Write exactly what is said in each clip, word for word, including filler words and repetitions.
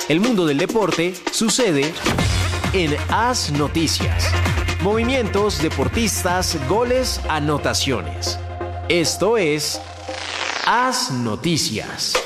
El mundo del deporte sucede en As Noticias. Movimientos, deportistas, goles, anotaciones. Esto es As Noticias.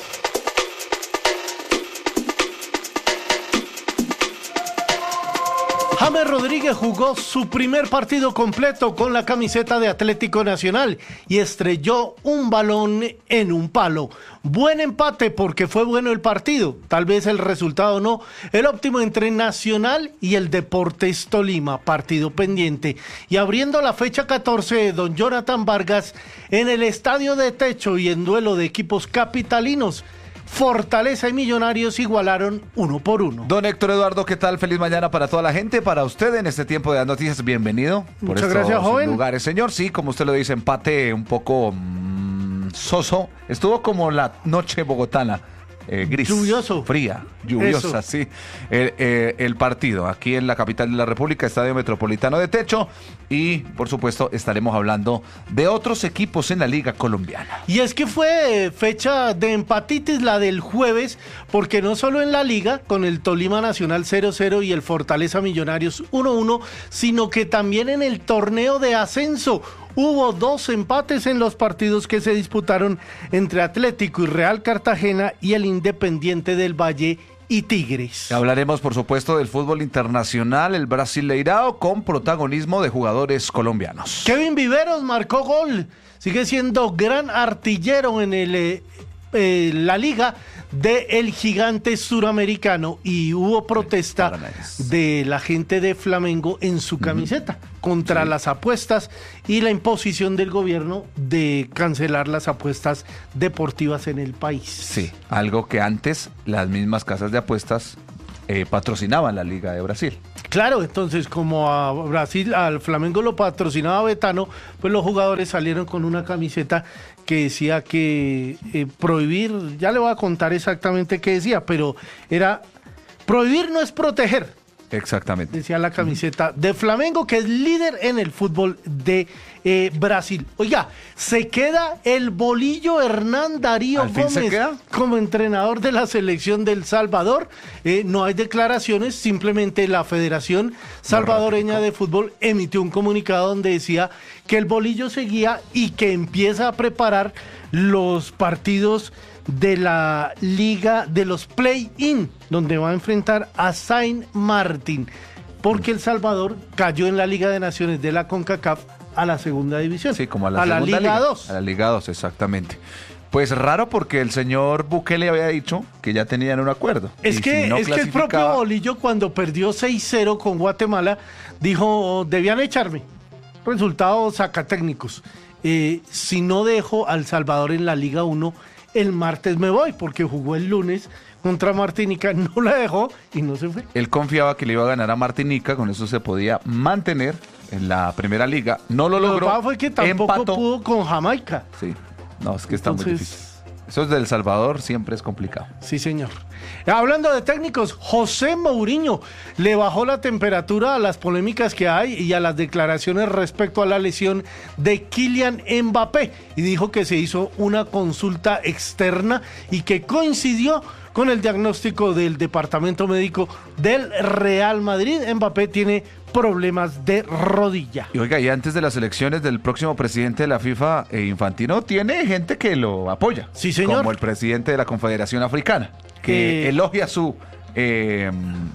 James Rodríguez jugó su primer partido completo con la camiseta de Atlético Nacional y estrelló un balón en un palo. Buen empate porque fue bueno el partido, tal vez el resultado no. El óptimo entre Nacional y el Deportes Tolima, partido pendiente. Y abriendo la fecha catorce, don Jonathan Vargas, en el estadio de techo y en duelo de equipos capitalinos, Fortaleza y Millonarios igualaron uno por uno. Don Héctor Eduardo, ¿qué tal? Feliz mañana para toda la gente, para usted en este tiempo de las noticias. Bienvenido. Por Muchas gracias, joven. Lugares, señor. Sí, como usted lo dice, empate un poco mmm, soso. Estuvo como la noche bogotana. Eh, gris, lluvioso, fría, lluviosa, Eso. sí. El, eh, el partido aquí en la capital de la República, Estadio Metropolitano de Techo, y por supuesto estaremos hablando de otros equipos en la Liga Colombiana. Y es que fue fecha de empatitis la del jueves, porque no solo en la Liga, con el Tolima Nacional cero cero y el Fortaleza Millonarios uno uno, sino que también en el torneo de ascenso hubo dos empates en los partidos que se disputaron entre Atlético y Real Cartagena y el Independiente del Valle y Tigres. Hablaremos, por supuesto, del fútbol internacional, el Brasileirao, con protagonismo de jugadores colombianos. Kevin Viveros marcó gol, sigue siendo gran artillero en el, eh, eh, la liga del gigante suramericano, y hubo protesta de la gente de Flamengo en su camiseta uh-huh. contra sí. las apuestas y la imposición del gobierno de cancelar las apuestas deportivas en el país. Sí, algo que antes las mismas casas de apuestas eh, patrocinaban la Liga de Brasil. Claro, entonces como a Brasil, al Flamengo lo patrocinaba Betano, pues los jugadores salieron con una camiseta que decía que eh, prohibir, ya le voy a contar exactamente qué decía, pero era prohibir no es proteger. Exactamente. Decía la camiseta de Flamengo, que es líder en el fútbol de eh, Brasil. Oiga, se queda el bolillo Hernán Darío Gómez como entrenador de la selección del Salvador. Eh, no hay declaraciones, simplemente la Federación Salvadoreña de Fútbol emitió un comunicado donde decía que el bolillo seguía y que empieza a preparar los partidos de la liga de los play-in, donde va a enfrentar a Saint Martin, porque El Salvador cayó en la Liga de Naciones de la CONCACAF a la segunda división. Sí, como a la, a la Liga, Liga dos. A la Liga dos, exactamente. Pues raro, porque el señor Bukele había dicho que ya tenían un acuerdo. Es, que, si no es que el propio Bolillo, cuando perdió seis cero con Guatemala, dijo, debían echarme. Resultados sacatécnicos. Eh, si no dejo al Salvador en la Liga uno, el martes me voy, porque jugó el lunes contra Martinica, no la dejó y no se fue. Él confiaba que le iba a ganar a Martinica, con eso se podía mantener en la primera liga. No lo, lo logró. Lo que fue que tampoco empató. pudo con Jamaica. Sí, no, es que está Entonces, muy difícil. Eso es del Salvador, siempre es complicado. Sí, señor. Hablando de técnicos, José Mourinho le bajó la temperatura a las polémicas que hay y a las declaraciones respecto a la lesión de Kylian Mbappé, y dijo que se hizo una consulta externa y que coincidió con el diagnóstico del departamento médico del Real Madrid. Mbappé tiene problemas de rodilla. Y oiga, y antes de las elecciones del próximo presidente de la FIFA, eh, Infantino, tiene gente que lo apoya. Sí, señor. Como el presidente de la Confederación Africana, que eh, elogia su eh,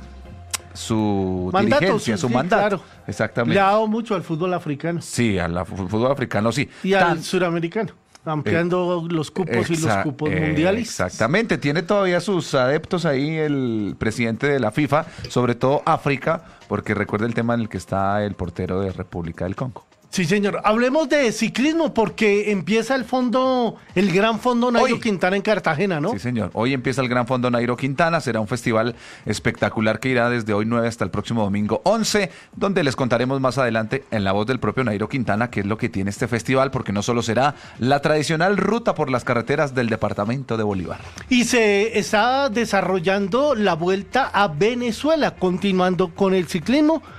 su mandato, dirigencia, sí, su sí, mandato. Claro. Exactamente. Le ha dado mucho al fútbol africano. Sí, al fútbol africano, sí. Y Tan, al suramericano. Ampliando eh, los cupos y los cupos eh, mundiales. Exactamente, tiene todavía sus adeptos ahí el presidente de la FIFA, sobre todo África, porque recuerda el tema en el que está el portero de República del Congo. Sí, señor. Hablemos de ciclismo, porque empieza el fondo, el Gran Fondo Nairo Hoy. Quintana en Cartagena, ¿no? Sí, señor. Hoy empieza el Gran Fondo Nairo Quintana. Será un festival espectacular que irá desde hoy nueve hasta el próximo domingo once, donde les contaremos más adelante en la voz del propio Nairo Quintana qué es lo que tiene este festival, porque no solo será la tradicional ruta por las carreteras del departamento de Bolívar. Y se está desarrollando la vuelta a Venezuela, continuando con el ciclismo.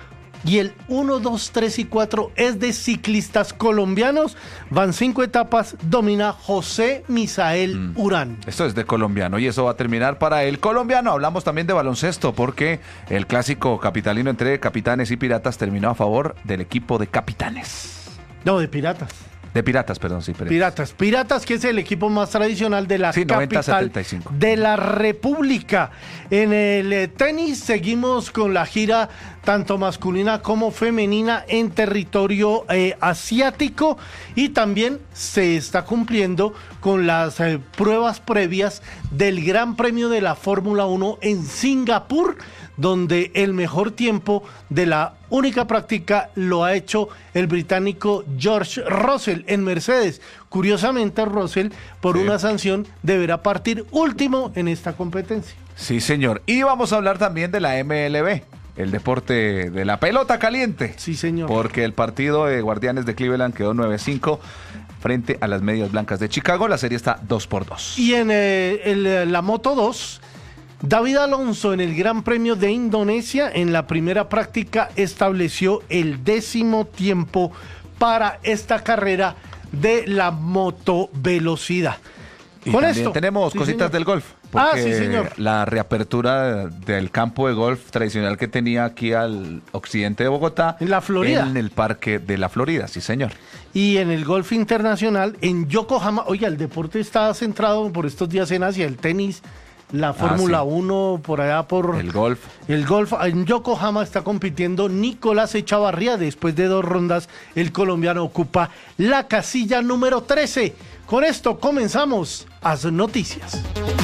y el uno, dos, tres y cuatro es de ciclistas colombianos. Van cinco etapas, domina José Misael mm. Urán. Esto es de colombiano y eso va a terminar para el colombiano. Hablamos también de baloncesto porque el clásico capitalino entre Capitanes y Piratas terminó a favor del equipo de Capitanes. No, de Piratas. De Piratas, perdón, sí. Piratas. Piratas, Piratas, que es el equipo más tradicional de la sí, capital noventa, setenta y cinco. De la República. En el eh, tenis seguimos con la gira tanto masculina como femenina en territorio eh, asiático y también se está cumpliendo con las eh, pruebas previas del Gran Premio de la Fórmula uno en Singapur, donde el mejor tiempo de la única práctica lo ha hecho el británico George Russell en Mercedes. Curiosamente, Russell, por sí. una sanción, deberá partir último en esta competencia. Sí, señor. Y vamos a hablar también de la M L B, el deporte de la pelota caliente. Sí, señor. Porque el partido de Guardianes de Cleveland quedó nueve cinco frente a las Medias Blancas de Chicago. La serie está dos por dos. Y en eh, el, la Moto dos... David Alonso en el Gran Premio de Indonesia en la primera práctica estableció el décimo tiempo para esta carrera de la motovelocidad. Y Con también esto tenemos sí, cositas señor. del golf. Ah, sí, señor. La reapertura del campo de golf tradicional que tenía aquí al occidente de Bogotá. En la Florida. En el Parque de la Florida, sí, señor. Y en el golf internacional, en Yokohama, oiga, el deporte está centrado por estos días en Asia, el tenis, la Fórmula ah, sí. uno, por allá por... El golf. El golf. En Yokohama está compitiendo Nicolás Echavarría. Después de dos rondas, el colombiano ocupa la casilla número trece. Con esto comenzamos Haz Noticias.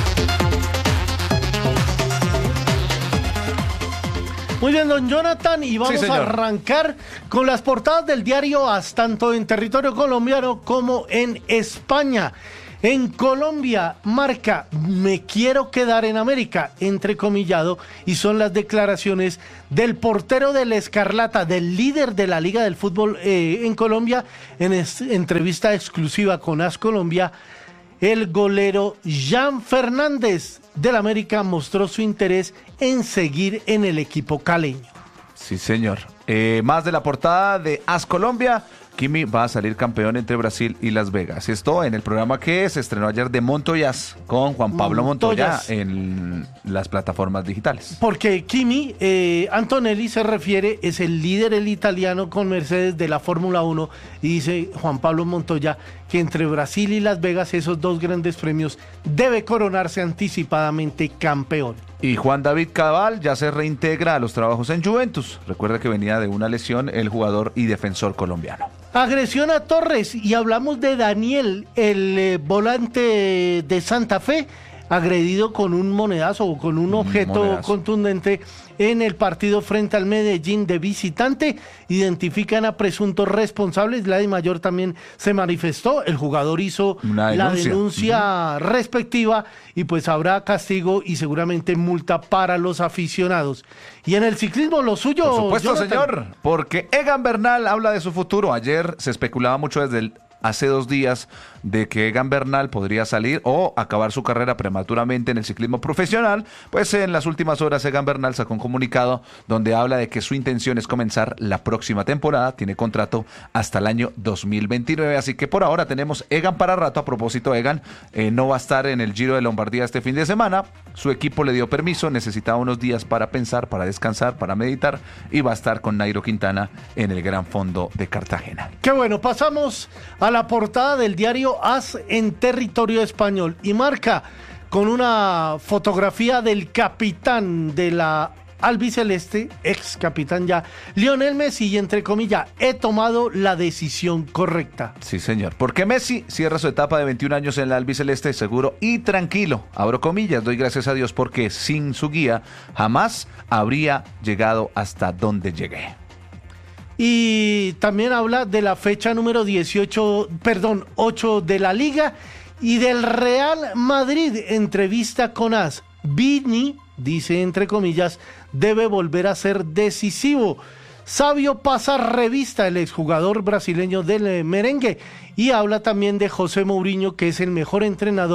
Muy bien, don Jonathan, y vamos sí, a arrancar con las portadas del diario AS, tanto en territorio colombiano como en España. En Colombia, marca "Me quiero quedar en América", entrecomillado, y son las declaraciones del portero del Escarlata, del líder de la Liga del Fútbol eh, en Colombia, en es, entrevista exclusiva con AS Colombia. El golero Jan Fernández del América mostró su interés en seguir en el equipo caleño. Sí, señor. Eh, más de la portada de AS Colombia. Kimi va a salir campeón entre Brasil y Las Vegas. Esto en el programa que se estrenó ayer de Montoyas con Juan Pablo Montoyas. Montoya en las plataformas digitales. Porque Kimi eh, Antonelli se refiere, es el líder, el italiano con Mercedes de la Fórmula uno, y dice Juan Pablo Montoya que entre Brasil y Las Vegas, esos dos grandes premios, debe coronarse anticipadamente campeón. Y Juan David Cabal ya se reintegra a los trabajos en Juventus. Recuerda que venía de una lesión el jugador y defensor colombiano. Agresión a Torres, y hablamos de Daniel, el eh, volante de Santa Fe, agredido con un monedazo o con un objeto monedazo. contundente en el partido frente al Medellín de visitante. Identifican a presuntos responsables. La DIMAYOR también se manifestó. El jugador hizo denuncia. la denuncia uh-huh. respectiva, y pues habrá castigo y seguramente multa para los aficionados. Y en el ciclismo, lo suyo... Por supuesto, Jonathan. señor, porque Egan Bernal habla de su futuro. Ayer se especulaba mucho desde el... hace dos días de que Egan Bernal podría salir o acabar su carrera prematuramente en el ciclismo profesional. Pues en las últimas horas Egan Bernal sacó un comunicado donde habla de que su intención es comenzar la próxima temporada. Tiene contrato hasta el año dos mil veintinueve, así que por ahora tenemos Egan para rato. A propósito, Egan eh, no va a estar en el Giro de Lombardía este fin de semana. Su equipo le dio permiso, necesitaba unos días para pensar, para descansar, para meditar, y va a estar con Nairo Quintana en el Gran Fondo de Cartagena. Qué bueno, pasamos a la portada del diario AS en territorio español, y marca con una fotografía del capitán de la albiceleste, ex capitán ya, Lionel Messi, y entre comillas, he tomado la decisión correcta. Sí, señor, porque Messi cierra su etapa de veintiún años en la albiceleste seguro y tranquilo. Abro comillas, doy gracias a Dios porque sin su guía jamás habría llegado hasta donde llegué. Y también habla de la fecha número dieciocho, perdón, ocho de la Liga y del Real Madrid. Entrevista con AS. Vini, dice entre comillas, debe volver a ser decisivo. Sabio pasa revista, el exjugador brasileño del merengue, y habla también de José Mourinho, que es el mejor entrenador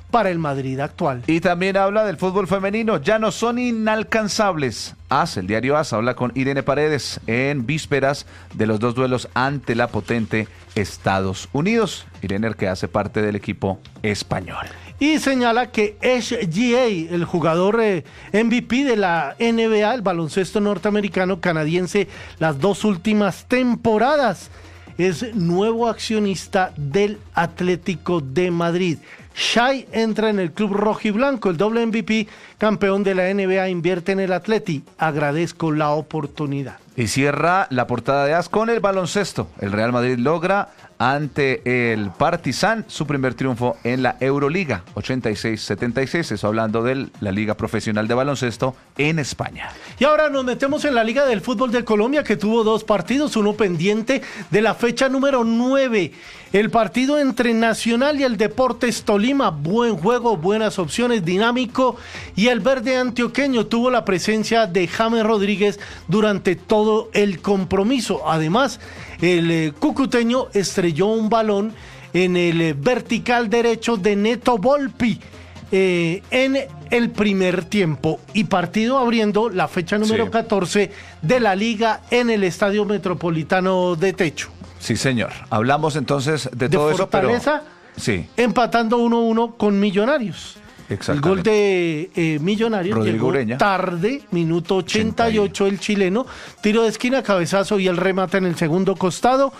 para el Madrid actual. Y también habla del fútbol femenino, ya no son inalcanzables. AS, el diario AS, habla con Irene Paredes en vísperas de los dos duelos ante la potente Estados Unidos. Irene, que hace parte del equipo español. Y señala que S G A, el jugador eh, M V P de la N B A, el baloncesto norteamericano canadiense, las dos últimas temporadas, es nuevo accionista del Atlético de Madrid. Shai entra en el club rojiblanco, el doble M V P, campeón de la N B A, invierte en el Atleti. Agradezco la oportunidad. Y cierra la portada de AS con el baloncesto. El Real Madrid logra ante el Partizan su primer triunfo en la Euroliga, ochenta y seis setenta y seis, eso hablando de la Liga Profesional de Baloncesto en España. Y ahora nos metemos en la Liga del Fútbol de Colombia, que tuvo dos partidos, uno pendiente de la fecha número nueve. El partido entre Nacional y el Deportes Tolima, buen juego, buenas opciones, dinámico, y el verde antioqueño tuvo la presencia de James Rodríguez durante todo el compromiso. Además, el eh, cucuteño estrelló un balón en el eh, vertical derecho de Neto Volpi eh, en el primer tiempo, y partido abriendo la fecha número sí. catorce de la Liga en el Estadio Metropolitano de Techo. Sí, señor. Hablamos entonces de, de todo Fortaleza, eso, pero... sí. empatando uno a uno con Millonarios. El gol de eh, Millonarios Rodrigo llegó Ureña. tarde, minuto ochenta y ocho, el chileno, tiro de esquina, cabezazo y el remate en el segundo costado.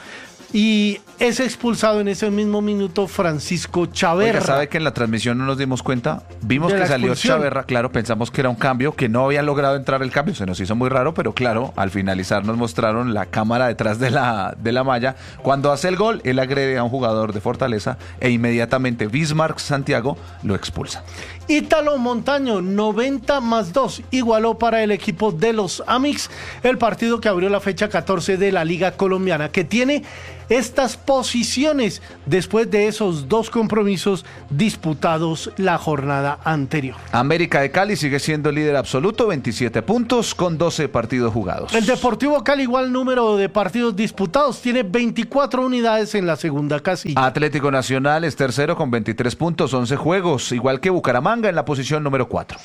Y es expulsado en ese mismo minuto Francisco Chaverra. Oiga, ¿sabe que en la transmisión no nos dimos cuenta? Vimos que salió Chaverra, claro, pensamos que era un cambio, que no había logrado entrar el cambio, se nos hizo muy raro, pero claro, al finalizar nos mostraron la cámara detrás de la, de la malla. Cuando hace el gol, él agrede a un jugador de Fortaleza e inmediatamente Bismarck Santiago lo expulsa. Ítalo Montaño, noventa más dos, igualó para el equipo de los Amix, el partido que abrió la fecha catorce de la Liga Colombiana, que tiene estas posiciones después de esos dos compromisos disputados la jornada anterior. América de Cali sigue siendo líder absoluto, veintisiete puntos con doce partidos jugados. El Deportivo Cali, igual número de partidos disputados, tiene veinticuatro unidades en la segunda casilla. Atlético Nacional es tercero con veintitrés puntos, once juegos, igual que Bucaramanga en la posición número cuatro.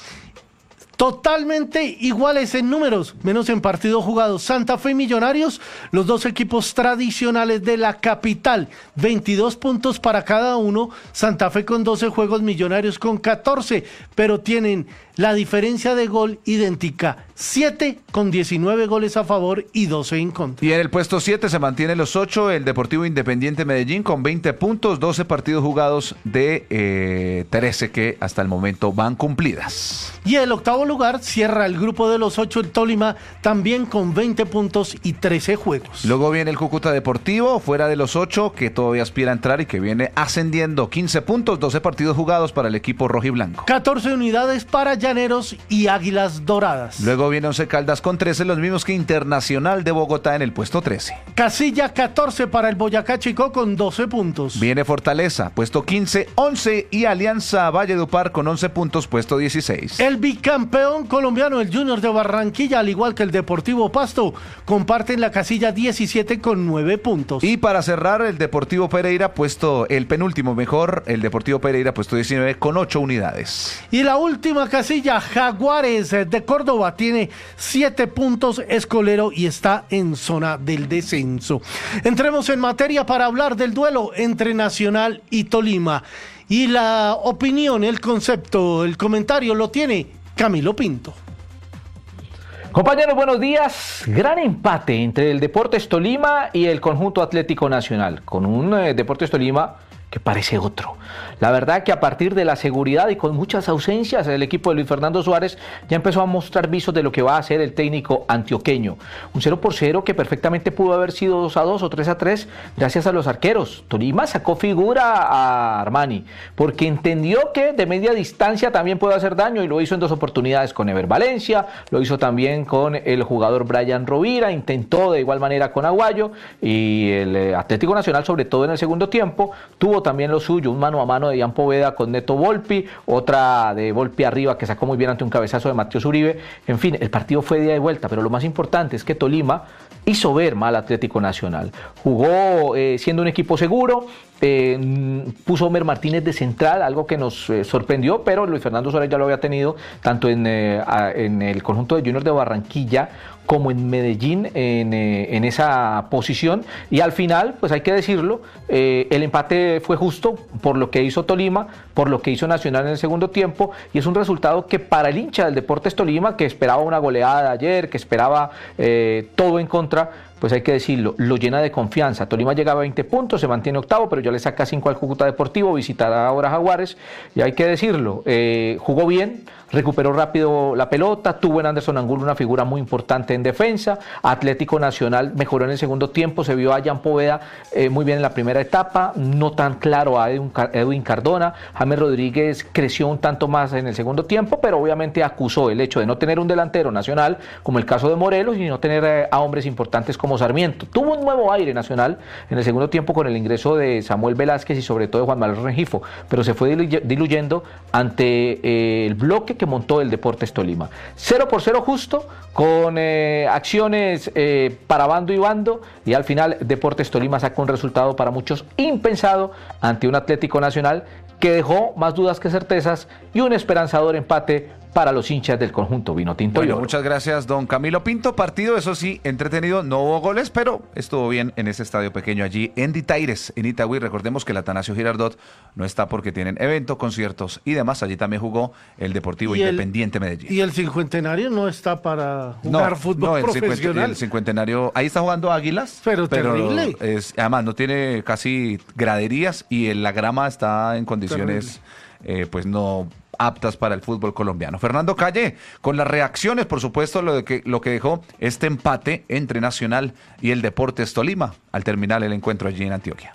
Totalmente iguales en números, menos en partidos jugados. Santa Fe y Millonarios, los dos equipos tradicionales de la capital, veintidós puntos para cada uno. Santa Fe con doce juegos, Millonarios con catorce, pero tienen la diferencia de gol idéntica, siete con diecinueve goles a favor y doce en contra. Y en el puesto siete se mantienen los ocho, el Deportivo Independiente Medellín con veinte puntos, doce partidos jugados de eh, trece que hasta el momento van cumplidas. Y el octavo lugar cierra el grupo de los ocho, el Tolima, también con veinte puntos y trece juegos. Luego viene el Cúcuta Deportivo, fuera de los ocho, que todavía aspira a entrar y que viene ascendiendo, quince puntos, doce partidos jugados para el equipo rojiblanco. catorce unidades para Llaneros y Águilas Doradas. Luego viene Once Caldas con trece, los mismos que Internacional de Bogotá en el puesto trece. Casilla catorce para el Boyacá Chico con doce puntos. Viene Fortaleza, puesto quince, once, y Alianza Valledupar con once puntos, puesto dieciséis. El bicampeón colombiano, el Junior de Barranquilla, al igual que el Deportivo Pasto, comparten la casilla diecisiete con nueve puntos. Y para cerrar, el Deportivo Pereira, puesto el penúltimo mejor, el Deportivo Pereira, puesto diecinueve con ocho unidades. Y la última casilla, Jaguares de Córdoba, tiene siete puntos, escolero, y está en zona del descenso. Entremos en materia para hablar del duelo entre Nacional y Tolima. Y la opinión, el concepto, el comentario lo tiene Camilo Pinto. Compañeros, buenos días. Gran empate entre el Deportes Tolima y el conjunto Atlético Nacional, con un eh, Deportes Tolima que parece otro. La verdad que a partir de la seguridad y con muchas ausencias, el equipo de Luis Fernando Suárez ya empezó a mostrar visos de lo que va a hacer el técnico antioqueño. Un cero por cero que perfectamente pudo haber sido dos a dos o tres a tres gracias a los arqueros. Tolima sacó figura a Armani porque entendió que de media distancia también puede hacer daño, y lo hizo en dos oportunidades con Ever Valencia, lo hizo también con el jugador Brian Rovira, intentó de igual manera con Aguayo, y el Atlético Nacional, sobre todo en el segundo tiempo, tuvo también lo suyo, un mano a mano de Ian Poveda con Neto Volpi, otra de Volpi arriba que sacó muy bien ante un cabezazo de Matías Uribe. En fin, el partido fue de ida y vuelta, pero lo más importante es que Tolima hizo ver mal Atlético Nacional. Jugó eh, siendo un equipo seguro, eh, puso a Homer Martínez de central, algo que nos eh, sorprendió, pero Luis Fernando Suárez ya lo había tenido tanto en, eh, a, en el conjunto de Junior de Barranquilla como en Medellín en, eh, en esa posición, y al final, pues hay que decirlo, eh, el empate fue justo por lo que hizo Tolima, por lo que hizo Nacional en el segundo tiempo, y es un resultado que para el hincha del Deportes Tolima, que esperaba una goleada ayer, que esperaba eh, todo en contra, pues hay que decirlo, lo llena de confianza. Tolima llega a veinte puntos, se mantiene octavo, pero ya le saca cinco al Cúcuta Deportivo, visitará ahora Jaguares, y hay que decirlo, eh, jugó bien, recuperó rápido la pelota, tuvo en Anderson Angulo una figura muy importante en defensa. Atlético Nacional mejoró en el segundo tiempo, se vio a Ian Poveda eh, muy bien en la primera etapa, no tan claro a Edwin Cardona. James Rodríguez creció un tanto más en el segundo tiempo, pero obviamente acusó el hecho de no tener un delantero Nacional, como el caso de Morelos, y no tener eh, a hombres importantes como Sarmiento. Tuvo un nuevo aire Nacional en el segundo tiempo con el ingreso de Samuel Velázquez y sobre todo de Juan Manuel Rengifo, pero se fue diluyendo ante eh, el bloque que montó el Deportes Tolima. Cero por cero justo, con eh, acciones eh, para bando y bando, y al final Deportes Tolima sacó un resultado para muchos impensado ante un Atlético Nacional que dejó más dudas que certezas, y un esperanzador empate para los hinchas del conjunto Vinotinto. Bueno, muchas gracias, don Camilo Pinto. Partido, eso sí, entretenido, no hubo goles, pero estuvo bien en ese estadio pequeño allí en Ditaires, en Itagüí. Recordemos que el Atanasio Girardot no está porque tienen evento, conciertos y demás. Allí también jugó el Deportivo Independiente el, Medellín. Y el cincuentenario no está para jugar no, fútbol no, el profesional. El cincuentenario, ahí está jugando Águilas. Pero, pero terrible. Es, además, no tiene casi graderías y la grama está en condiciones, eh, pues no aptas para el fútbol colombiano. Fernando Calle, con las reacciones, por supuesto, lo, de que, lo que dejó este empate entre Nacional y el Deportes Tolima al terminar el encuentro allí en Antioquia.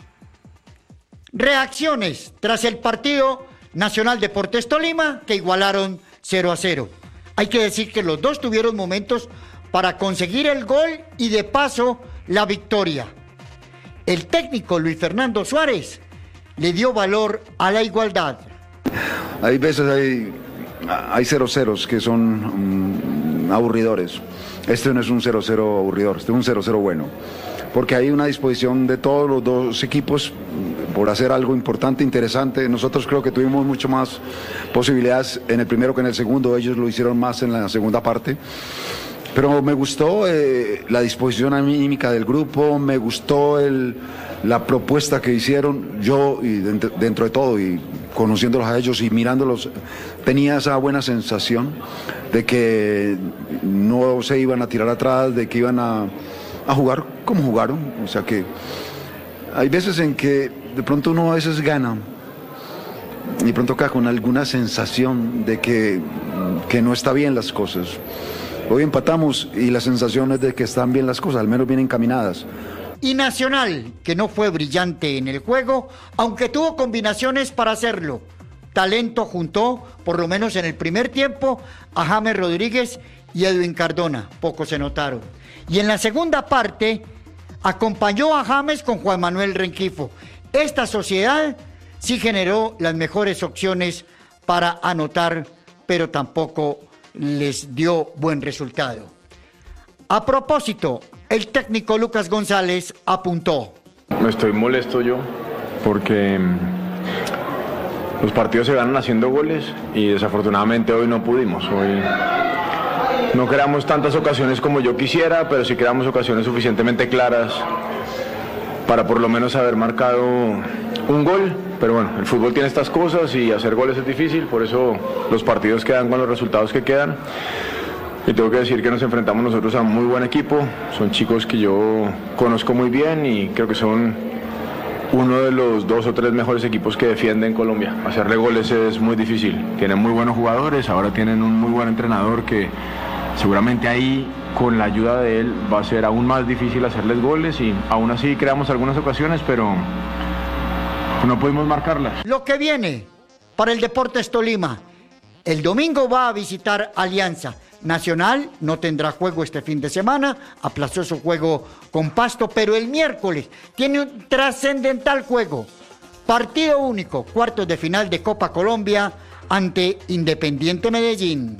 Reacciones tras el partido Nacional Deportes Tolima, que igualaron cero a cero. Hay que decir que los dos tuvieron momentos para conseguir el gol y de paso la victoria. El técnico Luis Fernando Suárez le dio valor a la igualdad. Hay veces hay, hay cero ceros que son um, aburridores. Este no es un cero cero aburridor, este es un cero cero bueno. Porque hay una disposición de todos los dos equipos por hacer algo importante, interesante. Nosotros creo que tuvimos mucho más posibilidades en el primero que en el segundo. Ellos lo hicieron más en la segunda parte. Pero me gustó eh, la disposición anímica del grupo, me gustó el, la propuesta que hicieron. Yo, y dentro, dentro de todo, y conociéndolos a ellos y mirándolos, tenía esa buena sensación de que no se iban a tirar atrás, de que iban a, a jugar como jugaron. O sea que hay veces en que de pronto uno a veces gana y de pronto queda con alguna sensación de que, que no está bien las cosas. Hoy empatamos y la sensación es de que están bien las cosas, al menos bien encaminadas. Y Nacional, que no fue brillante en el juego, aunque tuvo combinaciones para hacerlo. Talento juntó, por lo menos en el primer tiempo, a James Rodríguez y Edwin Cardona, poco se notaron. Y en la segunda parte, acompañó a James con Juan Manuel Rengifo. Esta sociedad sí generó las mejores opciones para anotar, pero tampoco les dio buen resultado. A propósito, el técnico Lucas González apuntó. Estoy molesto yo porque los partidos se ganan haciendo goles y desafortunadamente hoy no pudimos. Hoy no creamos tantas ocasiones como yo quisiera, pero sí creamos ocasiones suficientemente claras para por lo menos haber marcado un gol. Pero bueno, el fútbol tiene estas cosas y hacer goles es difícil, por eso los partidos quedan con los resultados que quedan. Y tengo que decir que nos enfrentamos nosotros a un muy buen equipo, son chicos que yo conozco muy bien y creo que son uno de los dos o tres mejores equipos que defienden Colombia. Hacerle goles es muy difícil, tienen muy buenos jugadores, ahora tienen un muy buen entrenador que seguramente ahí con la ayuda de él va a ser aún más difícil hacerles goles y aún así creamos algunas ocasiones, pero no pudimos marcarlas. Lo que viene para el Deportes Tolima, el domingo va a visitar Alianza. Nacional no tendrá juego este fin de semana, aplazó su juego con Pasto, pero el miércoles tiene un trascendental juego Partido único, cuartos de final de Copa Colombia ante Independiente Medellín.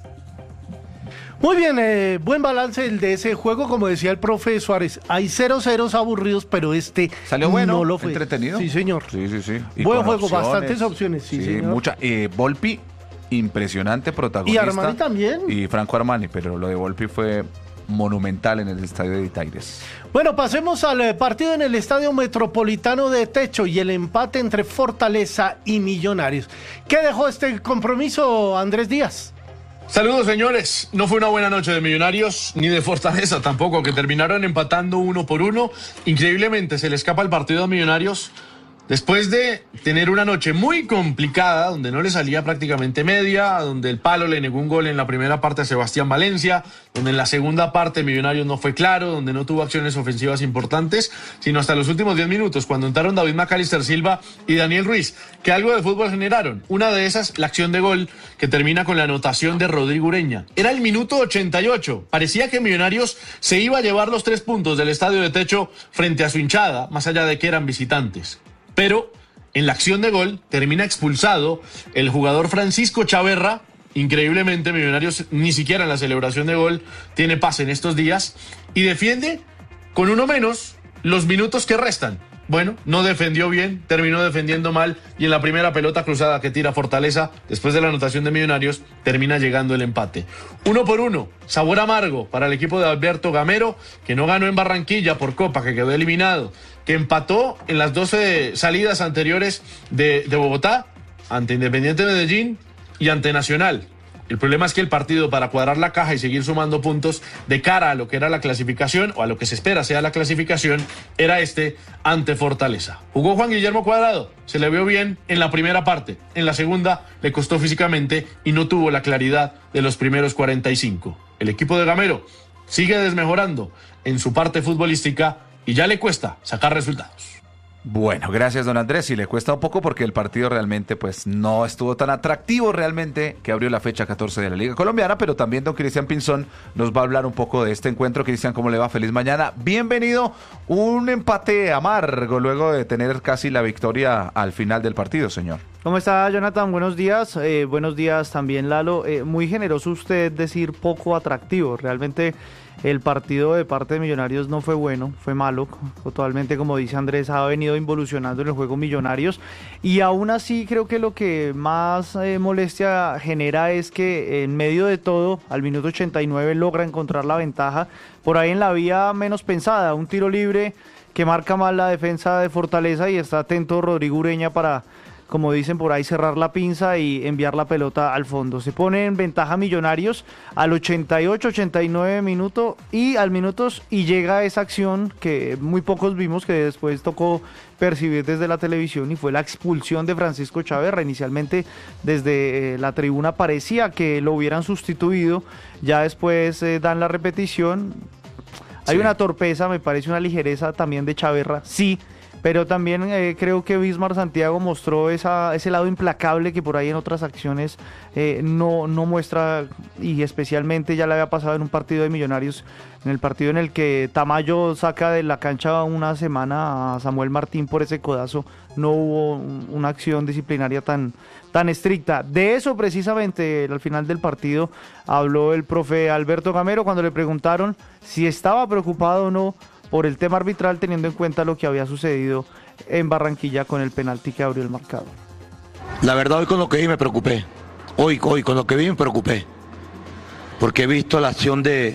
Muy bien, eh, buen balance el de ese juego, como decía el profe Suárez. Hay cero ceros aburridos, pero este salió bueno, no lo fue. Entretenido. Sí, señor. Sí, sí, sí. Y buen juego, opciones, bastantes opciones. Sí, sí señor. Mucha. Eh, Volpi, impresionante protagonista. Y Armani también. Y Franco Armani, pero lo de Volpi fue monumental en el estadio de Itaires. Bueno, pasemos al partido en el Estadio Metropolitano de Techo y el empate entre Fortaleza y Millonarios. ¿Qué dejó este compromiso, Andrés Díaz? Saludos, señores. No fue una buena noche de Millonarios ni de Fortaleza tampoco, que terminaron empatando uno por uno. Increíblemente se le escapa el partido a Millonarios después de tener una noche muy complicada, donde no le salía prácticamente media, donde el Palo le negó un gol en la primera parte a Sebastián Valencia, donde en la segunda parte Millonarios no fue claro, donde no tuvo acciones ofensivas importantes, sino hasta los últimos diez minutos, cuando entraron David Macalister Silva y Daniel Ruiz, que algo de fútbol generaron. Una de esas, la acción de gol, que termina con la anotación de Rodrigo Ureña. Era el minuto ochenta y ocho. Parecía que Millonarios se iba a llevar los tres puntos del Estadio de Techo frente a su hinchada, más allá de que eran visitantes. Pero en la acción de gol termina expulsado el jugador Francisco Chaverra. Increíblemente, Millonarios ni siquiera en la celebración de gol tiene pase en estos días y defiende con uno menos los minutos que restan. Bueno, no defendió bien, terminó defendiendo mal y en la primera pelota cruzada que tira Fortaleza, después de la anotación de Millonarios, termina llegando el empate. Uno por uno, sabor amargo para el equipo de Alberto Gamero, que no ganó en Barranquilla por Copa, que quedó eliminado, que empató en las doce salidas anteriores de, de Bogotá, ante Independiente Medellín y ante Nacional. El problema es que el partido, para cuadrar la caja y seguir sumando puntos de cara a lo que era la clasificación, o a lo que se espera sea la clasificación, era este ante Fortaleza. Jugó Juan Guillermo Cuadrado, se le vio bien en la primera parte, en la segunda le costó físicamente y no tuvo la claridad de los primeros cuarenta y cinco. El equipo de Gamero sigue desmejorando en su parte futbolística y ya le cuesta sacar resultados. Bueno, gracias, don Andrés. Y le cuesta un poco porque el partido realmente pues no estuvo tan atractivo realmente, que abrió la fecha catorce de la Liga Colombiana, pero también don Cristian Pinzón nos va a hablar un poco de este encuentro. Cristian, ¿cómo le va? Feliz mañana. Bienvenido. Un empate amargo luego de tener casi la victoria al final del partido, señor. ¿Cómo está, Jonathan? Buenos días. Eh, buenos días también, Lalo. Eh, muy generoso usted decir poco atractivo. Realmente el partido de parte de Millonarios no fue bueno, fue malo. Totalmente, como dice Andrés, ha venido involucionando en el juego Millonarios. Y aún así creo que lo que más eh, molestia genera es que en medio de todo, al minuto ochenta y nueve logra encontrar la ventaja. Por ahí en la vía menos pensada, un tiro libre que marca mal la defensa de Fortaleza y está atento Rodrigo Ureña para, como dicen por ahí, cerrar la pinza y enviar la pelota al fondo. Se pone en ventaja Millonarios al ochenta y ocho, ochenta y nueve minutos y al minutos y llega esa acción que muy pocos vimos, que después tocó percibir desde la televisión, y fue la expulsión de Francisco Chaverra. Inicialmente desde eh, la tribuna parecía que lo hubieran sustituido, ya después eh, dan la repetición. Hay sí. una torpeza, me parece una ligereza también de Chaverra, sí, pero también eh, creo que Bismar Santiago mostró esa, ese lado implacable que por ahí en otras acciones eh, no, no muestra, y especialmente ya le había pasado en un partido de Millonarios, en el partido en el que Tamayo saca de la cancha una semana a Samuel Martín por ese codazo. No hubo una acción disciplinaria tan, tan estricta. De eso precisamente al final del partido habló el profe Alberto Gamero cuando le preguntaron si estaba preocupado o no por el tema arbitral, teniendo en cuenta lo que había sucedido en Barranquilla con el penalti que abrió el marcador. La verdad, hoy con lo que vi me preocupé. Hoy, hoy con lo que vi me preocupé. Porque he visto la acción de,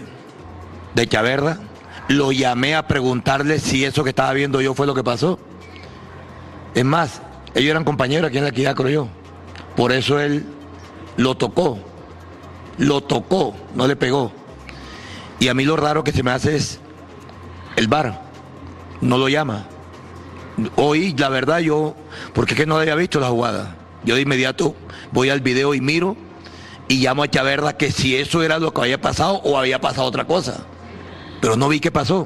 de Chaverra. Lo llamé a preguntarle si eso que estaba viendo yo fue lo que pasó. Es más, ellos eran compañeros aquí en la equidad, creo yo. Por eso él lo tocó. Lo tocó, no le pegó. Y a mí lo raro que se me hace es el V A R, no lo llama. Hoy, la verdad, yo, porque es que no había visto la jugada, yo de inmediato voy al video y miro y llamo a Chaverra que si eso era lo que había pasado o había pasado otra cosa, pero no vi qué pasó.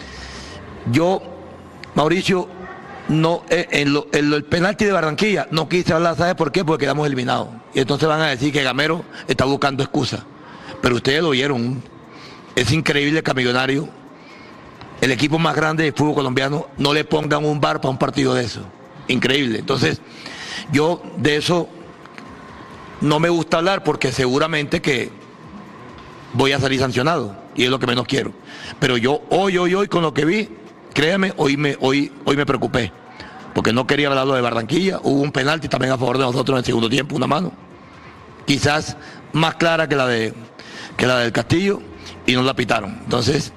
Yo, Mauricio, no, en, lo, en lo, el penalti de Barranquilla no quise hablar, ¿sabes por qué? Porque quedamos eliminados y entonces van a decir que Gamero está buscando excusas, pero ustedes lo vieron. Es increíble que a Millonario, el equipo más grande del fútbol colombiano, no le pongan un V A R para un partido de eso. increíble. Entonces, yo de eso no me gusta hablar porque seguramente que voy a salir sancionado y es lo que menos quiero. Pero yo hoy, hoy, hoy con lo que vi, créame, hoy me, hoy, hoy me preocupé porque no quería hablarlo de Barranquilla. Hubo un penalti también a favor de nosotros en el segundo tiempo, una mano, quizás más clara que la de que la del Castillo y no la pitaron. Entonces,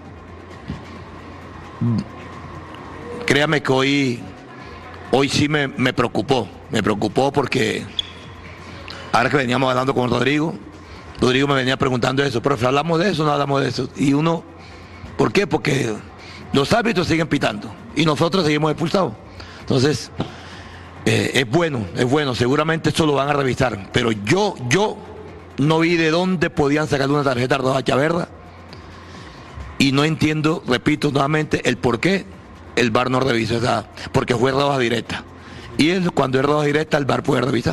créame que hoy, hoy sí me, me preocupó, me preocupó porque ahora que veníamos hablando con Rodrigo, Rodrigo me venía preguntando eso, profe, ¿hablamos de eso o no hablamos de eso? Y uno, ¿por qué? Porque los árbitros siguen pitando y nosotros seguimos expulsados. Entonces, eh, es bueno, es bueno, seguramente esto lo van a revisar, pero yo, yo no vi de dónde podían sacar una tarjeta roja a Chaverra y no entiendo, repito nuevamente, el por qué el V A R no revisó esa, porque fue roja directa. Y él, cuando es roja directa, el V A R puede revisar.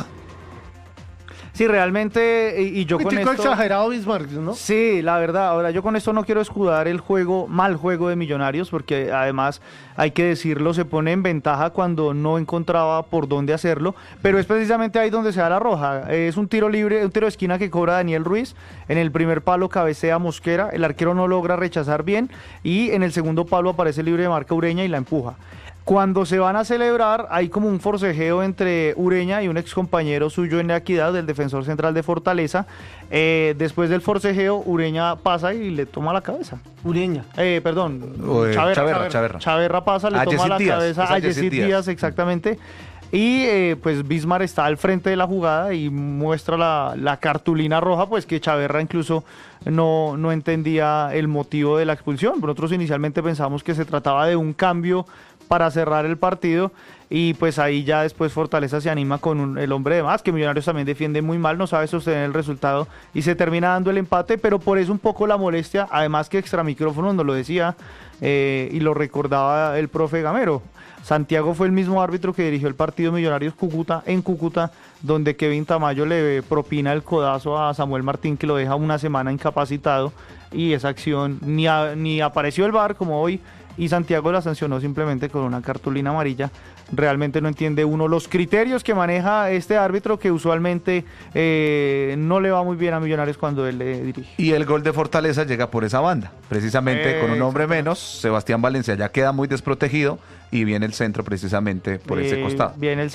Sí, realmente, y, y yo con esto... exagerado Bismarck, ¿no? Sí, la verdad. Ahora, yo con esto no quiero escudar el juego, mal juego de Millonarios, porque además, hay que decirlo, se pone en ventaja cuando no encontraba por dónde hacerlo, pero es precisamente ahí donde se da la roja. Es un tiro libre, un tiro de esquina que cobra Daniel Ruiz, en el primer palo cabecea Mosquera, el arquero no logra rechazar bien, y en el segundo palo aparece libre de marca Ureña y la empuja. Cuando se van a celebrar, hay como un forcejeo entre Ureña y un ex compañero suyo en la Equidad, del defensor central de Fortaleza. Eh, después del forcejeo, Ureña pasa y le toma la cabeza. Ureña. Eh, perdón, O, eh, Chaverra, Chaverra, Chaverra. Chaverra. Chaverra pasa, le A toma Yesid la Díaz, cabeza es a a Yesid Yesid Díaz. Díaz, exactamente. Y eh, pues Bismarck está al frente de la jugada y muestra la, la cartulina roja, pues que Chaverra incluso no, no entendía el motivo de la expulsión. Nosotros inicialmente pensamos que se trataba de un cambio para cerrar el partido y pues ahí ya después Fortaleza se anima con un, el hombre de más, que Millonarios también defiende muy mal, no sabe sostener el resultado y se termina dando el empate, pero por eso un poco la molestia, además que extra micrófono nos lo decía eh, y lo recordaba el profe Gamero. Santiago fue el mismo árbitro que dirigió el partido Millonarios Cúcuta en Cúcuta, donde Kevin Tamayo le propina el codazo a Samuel Martín, que lo deja una semana incapacitado, y esa acción ni, a, ni apareció el V A R como hoy, y Santiago la sancionó simplemente con una cartulina amarilla. Realmente no entiende uno los criterios que maneja este árbitro, que usualmente eh, no le va muy bien a Millonarios cuando él le dirige. Y el gol de Fortaleza llega por esa banda, precisamente Eh, con un hombre menos. Sebastián Valencia ya queda muy desprotegido y viene el centro precisamente por ese Eh, costado. Viene el